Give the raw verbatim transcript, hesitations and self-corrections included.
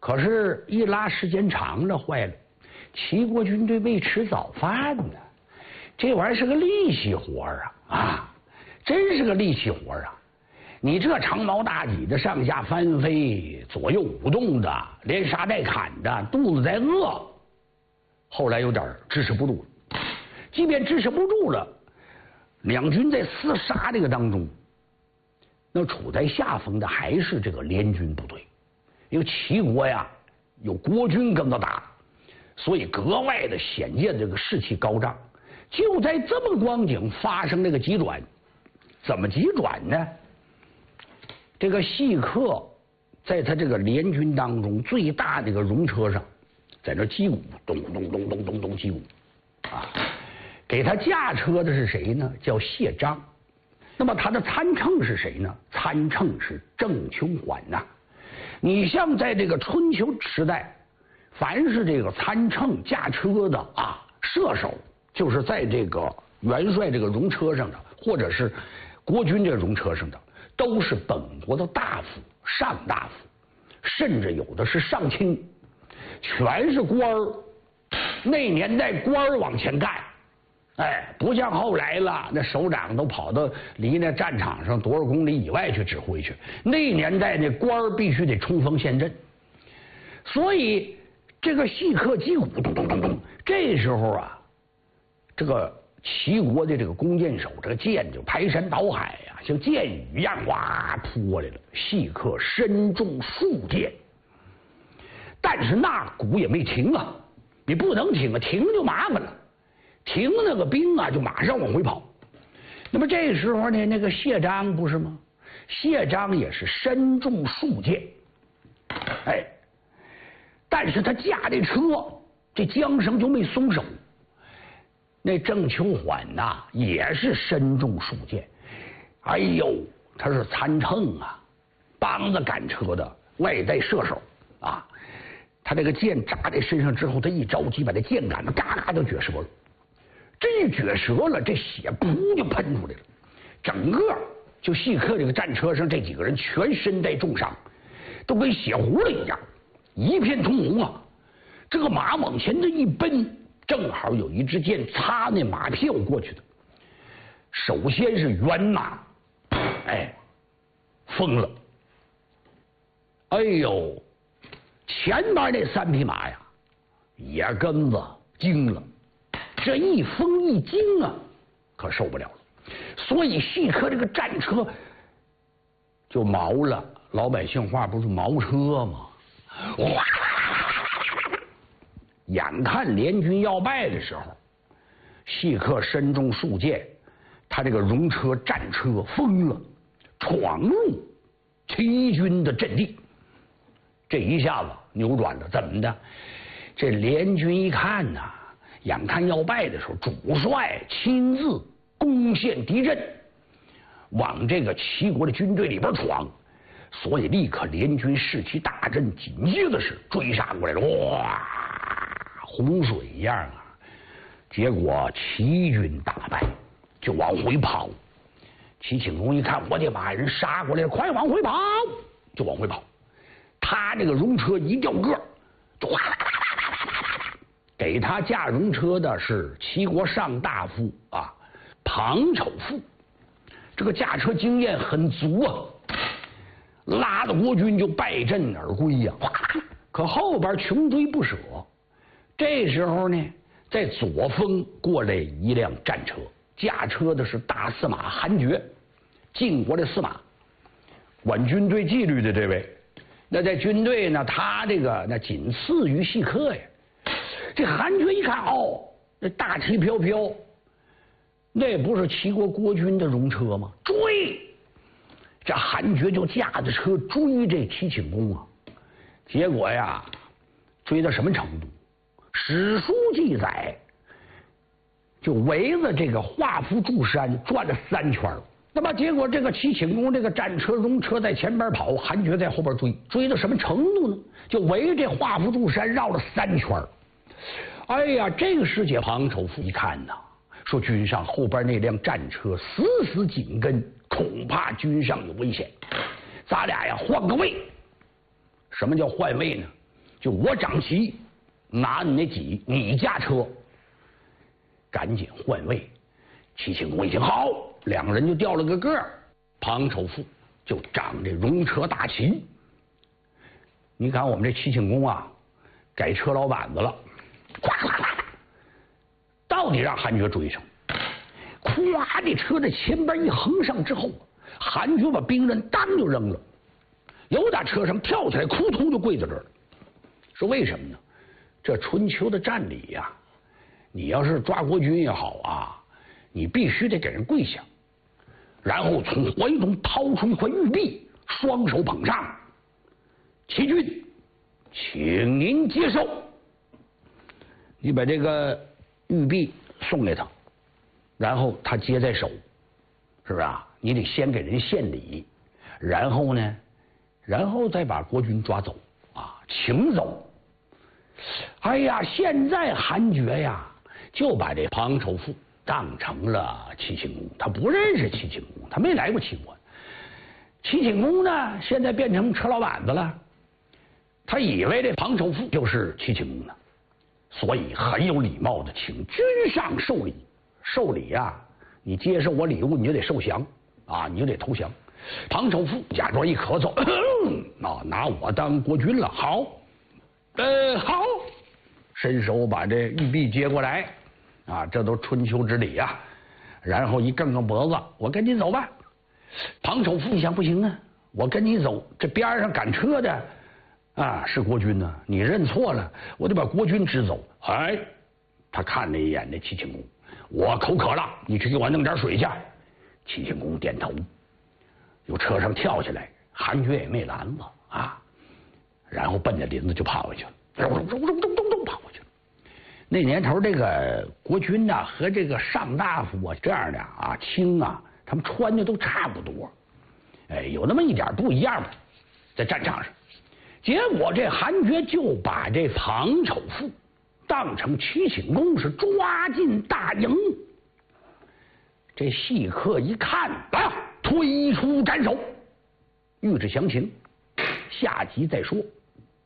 可是，一拉时间长了，坏了，齐国军队没吃早饭呢。这玩意儿是个力气活啊啊，真是个力气活啊！你这长矛大戟的，上下翻飞，左右舞动的，连杀带砍的，肚子在饿。后来有点支持不住了，即便支持不住了，两军在厮杀这个当中，那处在下风的还是这个联军部队，因为齐国呀有国军跟着打，所以格外的显见这个士气高涨。就在这么光景发生这个急转，怎么急转呢？这个细客在他这个联军当中最大的一个戎车上，在那击鼓，咚咚咚咚咚咚击鼓啊！给他驾车的是谁呢？叫谢章。那么他的参乘是谁呢？参乘是郑秋缓呐、啊。你像在这个春秋时代，凡是这个参乘驾车的啊，射手。就是在这个元帅这个戎车上的，或者是国军这个戎车上的，都是本国的大夫、上大夫，甚至有的是上卿，全是官儿。那年代官儿往前干，哎，不像后来了，那首长都跑到离那战场上多少公里以外去指挥去。那年代那官儿必须得冲锋陷阵，所以这个细客击鼓，咚咚咚咚，这时候啊。这个齐国的这个弓箭手，这个箭就排山倒海呀、啊，像箭雨一样哇扑过来了。细客身中数箭，但是那鼓也没停啊，你不能停啊，停就麻烦了，停那个兵啊就马上往回跑。那么这时候呢，那个谢章不是吗？谢章也是身中数箭，哎，但是他驾这车，这缰绳就没松手。那郑秋缓呐、啊，也是身中数箭，哎呦，他是参乘啊，帮着赶车的外带射手啊，他这个箭扎在身上之后，他一着急把这箭杆子嘎嘎就撅折了，这一撅折了，这血噗就喷出来了，整个就细客这个战车上这几个人全身带重伤，都跟血糊了一样，一片通红啊！这个马往前这一奔。正好有一支箭插那马票过去的，首先是辕马，哎，疯了，哎呦，前边那三匹马呀，也跟着惊了，这一疯一惊啊，可受不了了，所以细客这个战车就毛了，老百姓话不是毛车吗？哗！眼看联军要败的时候，细客身中数箭，他这个戎车战车疯了，闯入齐军的阵地。这一下子扭转了，怎么的？这联军一看呐、啊，眼看要败的时候，主帅亲自攻陷敌阵，往这个齐国的军队里边闯，所以立刻联军士气大振，紧接着是追杀过来了，哇！洪水一样啊！结果齐军大败，就往回跑。齐顷公一看，我得把人杀过来了，快往回跑！就往回跑。他这个戎车一掉个，就哗啦啦啦啦啦啦啦。给他驾戎车的是齐国上大夫啊，庞丑富。这个驾车经验很足啊，拉着国军就败阵而归呀、啊。可后边穷追不舍。这时候呢，在左峰过来一辆战车，驾车的是大司马韩厥，晋国的司马，管军队纪律的这位。那在军队呢，他这个那仅次于细客呀。这韩厥一看，哦，那大旗飘飘，那不是齐国国军的戎车吗？追！这韩厥就驾着车追这齐顷公啊，结果呀，追到什么程度？史书记载，就围着这个华夫柱山转了三圈。那么结果这个齐顷公这个战车戎车在前边跑，韩厥在后边追，追到什么程度呢？就围着这华夫柱山绕了三圈。哎呀，这个时节庞丑富一看呐，说军上后边那辆战车死死紧跟，恐怕军上有危险，咱俩呀换个位。什么叫换位呢？ 就我张齐拿你那戟，你驾车，赶紧换位。齐庆公一听好，两个人就掉了个个儿。庞丑富就掌这戎车大旗。你看我们这齐庆公啊，改车老板子了，咵咵咵，到底让韩厥追上。咵，这车的前边一横上之后，韩厥把兵刃当就扔了，由打车上跳起来，扑通就跪在这儿了。说为什么呢？这春秋的战礼呀、啊，你要是抓国军也好啊，你必须得给人跪下，然后从怀中掏出一块玉璧，双手捧上，齐军，请您接受。你把这个玉璧送给他，然后他接在手，是不是啊？你得先给人献礼，然后呢，然后再把国军抓走啊，请走。哎呀，现在韩厥呀，就把这庞丑富当成了齐庆公，他不认识齐庆公，他没来过齐国。齐庆公呢，现在变成车老板子了，他以为这庞丑富就是齐庆公呢，所以很有礼貌的请君上受礼。受礼呀、啊，你接受我礼物，你就得受降啊，你就得投降。庞丑富假装一咳嗽，啊，拿我当国君了，好，呃，好，伸手把这玉璧接过来，啊，这都春秋之礼啊。然后一更更脖子，我跟你走吧。庞丑富一想，不行啊，我跟你走，这边上赶车的啊是国军呢、啊，你认错了，我得把国军支走。哎，他看了一眼那齐庆公，我口渴了，你去给我弄点水去。齐庆公点头，由车上跳下来，韩厥也没拦子啊，然后奔着林子就跑回去了，咚咚咚咚咚咚跑回去了。那年头，这个国军呐、啊、和这个上大夫啊这样的啊卿啊，他们穿的都差不多，哎，有那么一点不一样吧，在战场上。结果这韩厥就把这庞丑富当成齐庆公，是抓进大营。这细客一看，来呀，推出斩首。欲知详情，下集再说。